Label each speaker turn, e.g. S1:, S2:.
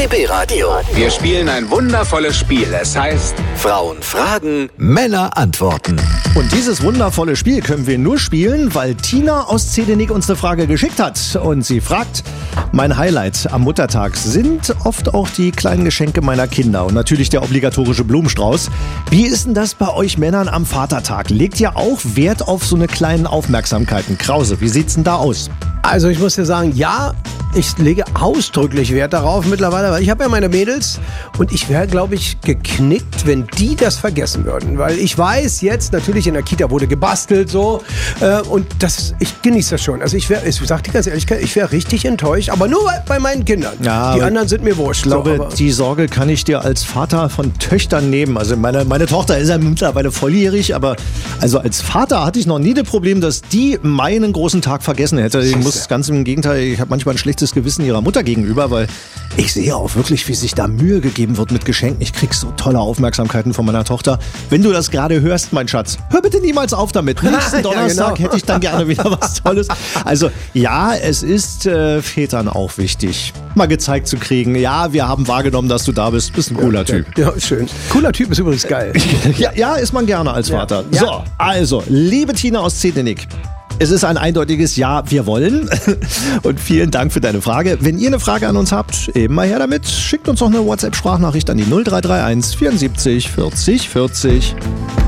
S1: RBB Radio.
S2: Wir spielen ein wundervolles Spiel. Es heißt
S1: Frauen fragen, Männer antworten.
S3: Und dieses wundervolle Spiel können wir nur spielen, weil Tina aus Zedenik uns eine Frage geschickt hat. Und sie fragt, mein Highlight am Muttertag sind oft auch die kleinen Geschenke meiner Kinder und natürlich der obligatorische Blumenstrauß. Wie ist denn das bei euch Männern am Vatertag? Legt ihr auch Wert auf so eine kleinen Aufmerksamkeiten? Krause, wie sieht's denn da aus?
S4: Also ich muss dir sagen, ja, ich lege ausdrücklich Wert darauf mittlerweile, weil ich habe ja meine Mädels und ich wäre, glaube ich, geknickt, wenn die das vergessen würden. Weil ich weiß jetzt, natürlich in der Kita wurde gebastelt so und ich genieße das schon. Also ich sag dir ganz ehrlich, ich wäre richtig enttäuscht, aber nur bei meinen Kindern. Ja, die anderen sind mir wurscht.
S3: Ich glaube, die Sorge kann ich dir als Vater von Töchtern nehmen. Also meine Tochter ist ja mittlerweile volljährig, aber also als Vater hatte ich noch nie das Problem, dass die meinen großen Tag vergessen hätte. Ich muss ganz im Gegenteil, ich habe manchmal ein schlechtes Gewissen ihrer Mutter gegenüber, weil ich sehe auch wirklich, wie sich da Mühe gegeben wird mit Geschenken. Ich krieg so tolle Aufmerksamkeiten von meiner Tochter. Wenn du das gerade hörst, mein Schatz, hör bitte niemals auf damit. Nächsten Donnerstag hätte ich dann gerne wieder was Tolles. Also ja, es ist Vätern auch wichtig, mal gezeigt zu kriegen, ja, wir haben wahrgenommen, dass du da bist. Bist ein cooler Typ.
S4: Ja, schön. Cooler Typ ist übrigens geil.
S3: Ja, ist man gerne als Vater.
S4: Ja.
S3: So, also, liebe Tina aus Zedenik, es ist ein eindeutiges Ja, wir wollen. Und vielen Dank für deine Frage. Wenn ihr eine Frage an uns habt, eben mal her damit. Schickt uns doch eine WhatsApp-Sprachnachricht an die 0331 74 40 40.